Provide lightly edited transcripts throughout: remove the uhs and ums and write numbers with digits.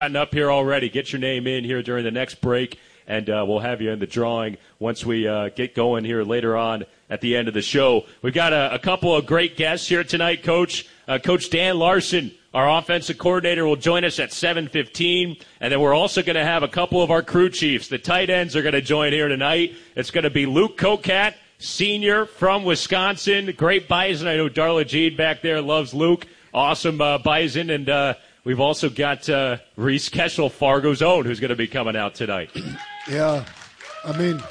Up here already. Get your name in here during the next break, and we'll have you in the drawing once we get going here later on at the end of the show. We've got a couple of great guests here tonight, Coach. Coach Dan Larson, our offensive coordinator, will join us at 7:15, and then we're also going to have a couple of our crew chiefs. The tight ends are going to join here tonight. It's going to be Luke Kokat, senior from Wisconsin. Great Bison. I know Darla Jeed back there loves Luke. Awesome Bison, and we've also got Reese Keschel, Fargo's own, who's going to be coming out tonight. Yeah. I mean,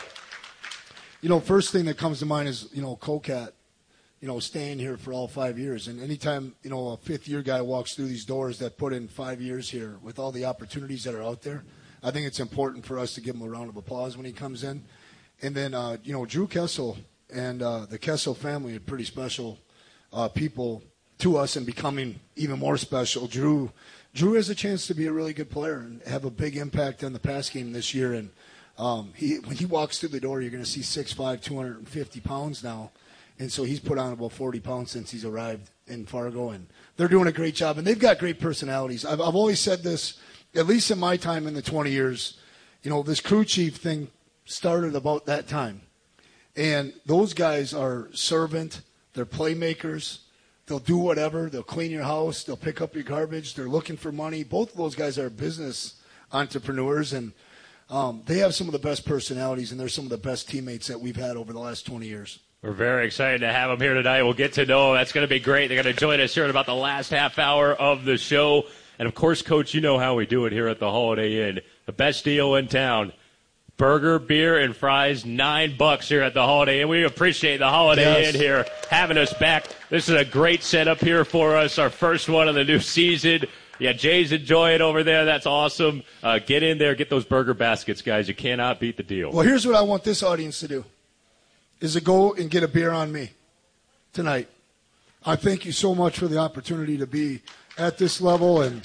first thing that comes to mind is, Kokat, staying here for all 5 years. And anytime, a fifth-year guy walks through these doors that put in 5 years here with all the opportunities that are out there, I think it's important for us to give him a round of applause when he comes in. And then, Drew Kessel and the Kessel family are pretty special people to us and becoming even more special. Drew has a chance to be a really good player and have a big impact on the pass game this year. And when he walks through the door, you're going to see 6'5", 250 pounds now. And so he's put on about 40 pounds since he's arrived in Fargo. And they're doing a great job. And they've got great personalities. I've always said this, at least in my time in the 20 years, this crew chief thing started about that time. And those guys are servant. They're playmakers. They'll do whatever. They'll clean your house. They'll pick up your garbage. They're looking for money. Both of those guys are business entrepreneurs, and they have some of the best personalities, and they're some of the best teammates that we've had over the last 20 years. We're very excited to have them here tonight. We'll get to know them. That's going to be great. They're going to join us here in about the last half hour of the show. And, of course, Coach, you know how we do it here at the Holiday Inn. The best deal in town. Burger, beer, and fries, $9 here at the Holiday Inn. We appreciate the Holiday Inn here having us back. This is a great setup here for us, our first one of the new season. Yeah, Jay's enjoying over there. That's awesome. Get in there. Get those burger baskets, guys. You cannot beat the deal. Well, here's what I want this audience to do, is to go and get a beer on me tonight. I thank you so much for the opportunity to be at this level, and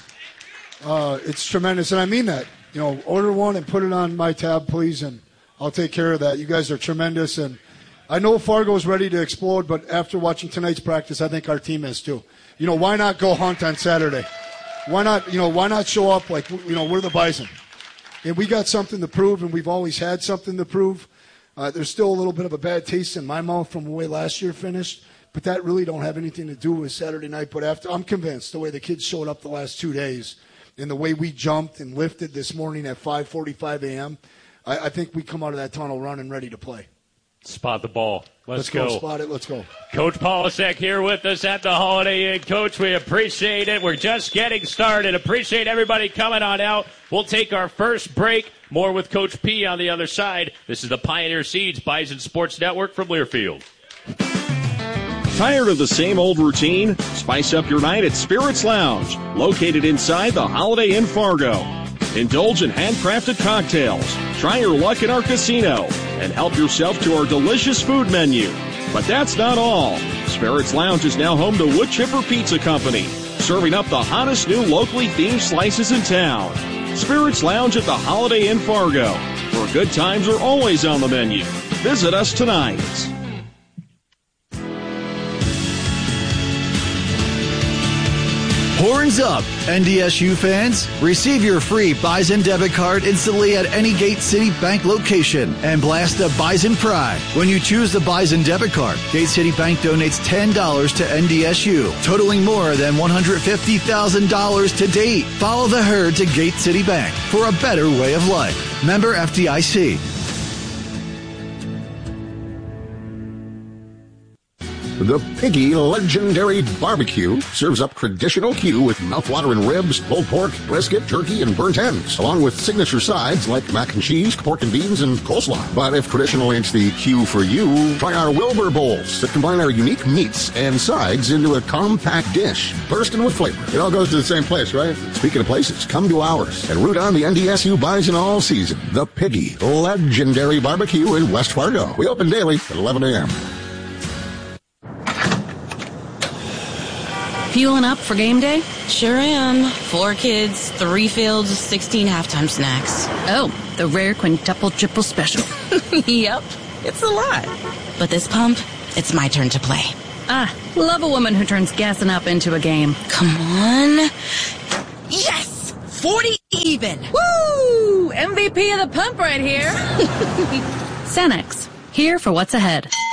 it's tremendous, and I mean that. Order one and put it on my tab, please, and I'll take care of that. You guys are tremendous, and I know Fargo's ready to explode, but after watching tonight's practice, I think our team is too. Why not go hunt on Saturday? Why not show up like, we're the Bison? And we got something to prove, and we've always had something to prove. There's still a little bit of a bad taste in my mouth from the way last year finished, but that really don't have anything to do with Saturday night. But I'm convinced the way the kids showed up the last 2 days, and the way we jumped and lifted this morning at 5:45 a.m., I think we come out of that tunnel running ready to play. Spot the ball. Let's go. Spot it. Let's go. Coach Polasek here with us at the Holiday Inn. Coach, we appreciate it. We're just getting started. Appreciate everybody coming on out. We'll take our first break. More with Coach P on the other side. This is the Pioneer Seeds Bison Sports Network from Learfield. Tired of the same old routine? Spice up your night at Spirits Lounge, located inside the Holiday Inn Fargo. Indulge in handcrafted cocktails, try your luck at our casino, and help yourself to our delicious food menu. But that's not all. Spirits Lounge is now home to Wood Chipper Pizza Company, serving up the hottest new locally themed slices in town. Spirits Lounge at the Holiday Inn Fargo, where good times are always on the menu. Visit us tonight. Horns up, NDSU fans. Receive your free Bison debit card instantly at any Gate City Bank location and blast the Bison pride. When you choose the Bison debit card, Gate City Bank donates $10 to NDSU, totaling more than $150,000 to date. Follow the herd to Gate City Bank for a better way of life. Member FDIC. The Piggy Legendary Barbecue serves up traditional Q with mouthwatering ribs, pulled pork, brisket, turkey, and burnt ends, along with signature sides like mac and cheese, pork and beans, and coleslaw. But if traditional ain't the Q for you, try our Wilbur Bowls that combine our unique meats and sides into a compact dish, bursting with flavor. It all goes to the same place, right? Speaking of places, come to ours and root on the NDSU Bison all season. The Piggy Legendary Barbecue in West Fargo. We open daily at 11 a.m. Fueling up for game day? Sure am. 4 kids, 3 fields, 16 halftime snacks. Oh, the rare quintuple triple special. Yep, it's a lot. But this pump, it's my turn to play. Love a woman who turns gassing up into a game. Come on. Yes! 40 even. Woo! MVP of the pump right here. Cenex, here for what's ahead.